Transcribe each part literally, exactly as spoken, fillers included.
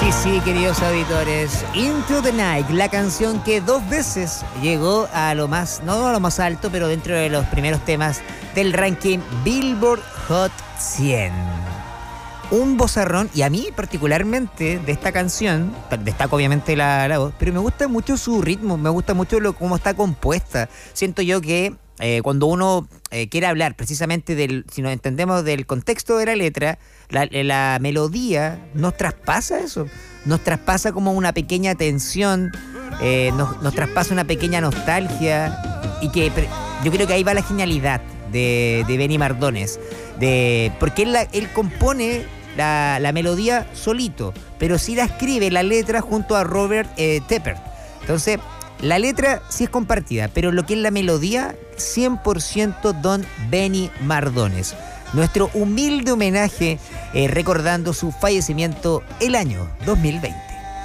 Sí, sí, queridos auditores, Into the Night, la canción que dos veces llegó a lo más, no a lo más alto, pero dentro de los primeros temas del ranking Billboard Hot cien. Un vozarrón, y a mí particularmente de esta canción, destaco obviamente la, la voz, pero me gusta mucho su ritmo, me gusta mucho lo, cómo está compuesta. Siento yo que eh, cuando uno eh, quiere hablar precisamente del, si nos entendemos del contexto de la letra, la, la melodía nos traspasa eso, nos traspasa como una pequeña tensión, eh, nos, nos traspasa una pequeña nostalgia, y que yo creo que ahí va la genialidad de, de Benny Mardones, de, porque él, la, él compone La, la melodía solito, pero sí la escribe la letra junto a Robert eh, Tepper. Entonces, la letra sí es compartida, pero lo que es la melodía, cien por ciento Don Benny Mardones. Nuestro humilde homenaje eh, recordando su fallecimiento el año dos mil veinte.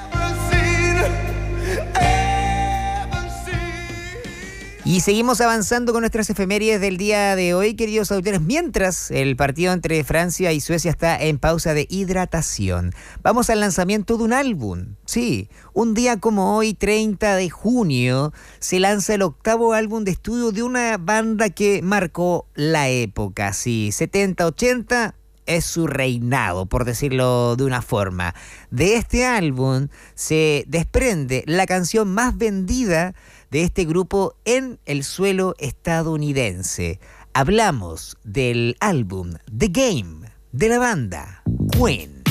Y seguimos avanzando con nuestras efemérides del día de hoy, queridos auditores, mientras el partido entre Francia y Suecia está en pausa de hidratación. Vamos al lanzamiento de un álbum. Sí, un día como hoy, treinta de junio, se lanza el octavo álbum de estudio de una banda que marcó la época. Sí, setenta, ochenta es su reinado, por decirlo de una forma. De este álbum se desprende la canción más vendida de este grupo en el suelo estadounidense. Hablamos del álbum The Game de la banda Queen.